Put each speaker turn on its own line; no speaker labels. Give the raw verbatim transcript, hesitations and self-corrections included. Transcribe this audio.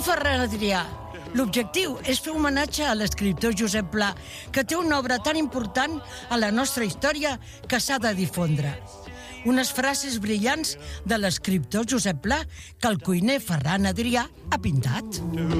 Ferran Adrià. L'objectiu és fer homenatge a l'escriptor Josep Pla, que té una obra tan important a la nostra història que s'ha de difondre. Unes frases brillants de l'escriptor Josep Pla que el cuiner Ferran Adrià ha pintat.